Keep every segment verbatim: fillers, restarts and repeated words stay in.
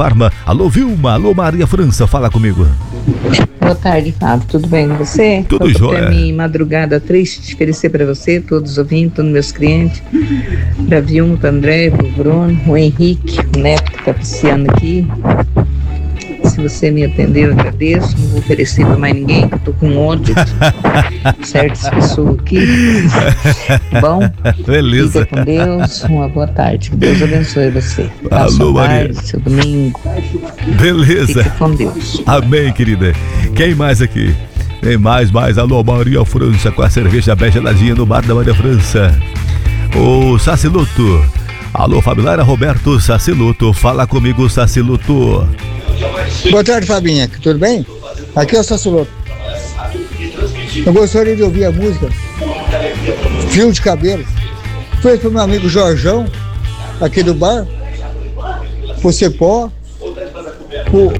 Farma. Alô, Vilma. Alô, Maria França. Fala comigo. Boa tarde, Fábio. Tudo bem com você? Tudo jóia. Minha madrugada triste, oferecer para você, todos os ouvintes, todos meus clientes, para Vilma, para André, para o Bruno, o Henrique, o neto que está passeando aqui. Se você me atender, eu agradeço. Não vou oferecer para mais ninguém, que eu tô com ódio de certas pessoas aqui. Bom, beleza. Fica com Deus. Uma boa tarde. Que Deus abençoe você. Alô, Maria. Tarde, seu domingo. Beleza. Fica com Deus. Amém, querida. Quem mais aqui? Tem mais, mais. Alô, Maria França, com a cerveja bem geladinha no bar da Maria França. O Saciluto. Alô, Fabilara Roberto Saciluto. Fala comigo, Saciluto. Boa tarde, Fabinha. Tudo bem? Aqui é o Saciloto. Eu gostaria de ouvir a música Fio de Cabelo. Foi pro meu amigo Jorjão, aqui do bar. Pro Cepó. Pro...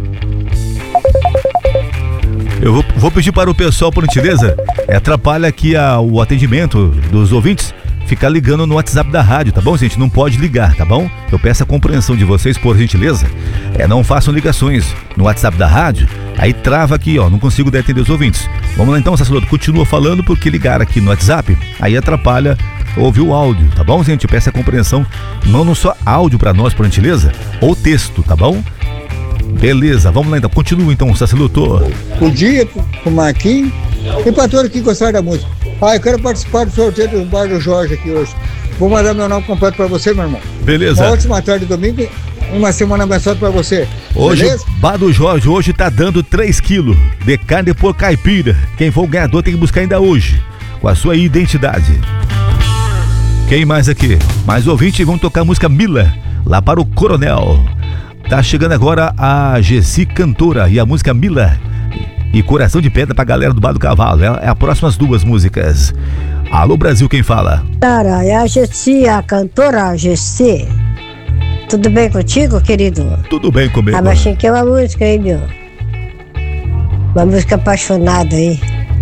Eu vou, vou pedir para o pessoal, por gentileza, é, atrapalha aqui a, o atendimento dos ouvintes, ficar ligando no WhatsApp da rádio, tá bom, gente? Não pode ligar, tá bom? Eu peço a compreensão de vocês, por gentileza. É, não façam ligações no WhatsApp da rádio, aí trava aqui, ó, não consigo atender os ouvintes. Vamos lá então, Saciloto, continua falando, porque ligar aqui no WhatsApp, aí atrapalha ouvir o áudio, tá bom, gente? Eu peço a compreensão, não, não só áudio para nós, por gentileza, ou texto, tá bom? Beleza, vamos lá então, continua então, Saciloto. O Dito, o Marquinhos e para todos que gostaram da música. Ah, eu quero participar do sorteio do bar do Jorge aqui hoje. Vou mandar meu nome completo para você, meu irmão. Beleza. Uma ótima tarde de domingo, uma semana abençoada para você. Hoje, beleza? Bar do Jorge hoje tá dando três quilos de carne por caipira. Quem for o ganhador tem que buscar ainda hoje, com a sua identidade. Quem mais aqui? Mais ouvinte, vão tocar a música Mila, lá para o Coronel. Tá chegando agora a Gessi Cantora e a música Mila e Coração de Pedra pra galera do Bar do Cavalo. É, é as próximas duas músicas. Alô, Brasil, quem fala? Cara, é a Gessi, a cantora Gessi. Tudo bem contigo, querido? Tudo bem comigo. Ah, mas achei que é uma música aí, meu. Uma música apaixonada aí.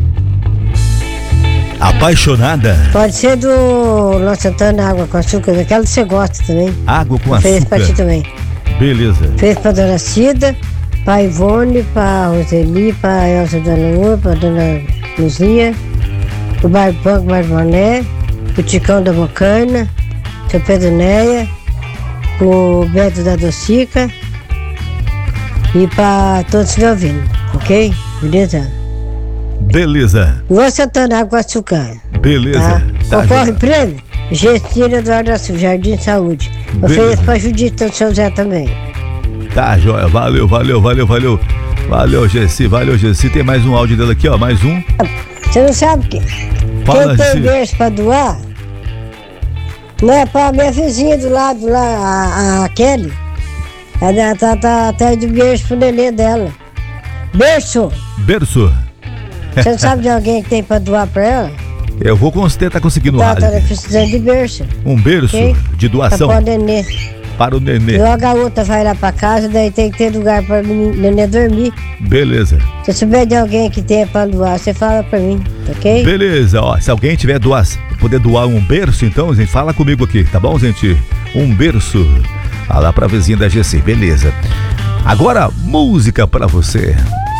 Apaixonada? Pode ser do Luan Santana, Água com Açúcar, daquela que você gosta também. Água com Fez Açúcar. pra ti também. Beleza. Fez pra Dona Cida, pra Ivone, pra Roseli, pra Elza Dona Lua, pra Dona Luzia, pro Barbão, Barboné, pro Ticão da Bocaina, seu Pedro Neia, pro Beto da Docica e pra todos que me ouvindo, ok? Beleza? Beleza. Luan Santana, Água com Açúcar. Beleza. Tá, concorre prêmio? Gestina Eduardo Assis, Jardim Saúde. Ofereço pra Judita do Seu Zé também. Tá, joia. Valeu, valeu, valeu, valeu. Valeu, Gessi, valeu, Gessi. Tem mais um áudio dela aqui, ó. Mais um. Você não sabe que Fala, quem tem Gessi. berço pra doar? Não é pra minha vizinha do lado lá, a, a Kelly. Ela tá, tá até de berço pro nenê dela. Berço! Berço. Você não sabe de alguém que tem pra doar pra ela? Eu vou com você, tá conseguindo Tá, rádio. tá precisando de berço. Um berço Ok? de doação Pra pôr o nenê. para o nenê. Logo a outra vai lá pra casa, daí tem que ter lugar pra o nenê dormir. Beleza. Se souber de alguém que tenha pra doar, você fala pra mim, ok? Beleza, ó. Se alguém tiver doar, poder doar um berço, então, gente, fala comigo aqui, tá bom, gente? Um berço. Fala pra vizinha da Gessi, beleza. Agora, música pra você.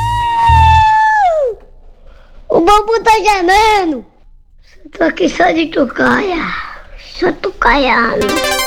O bambu tá gemendo. Tô aqui só de tucaia. Só tucaiano.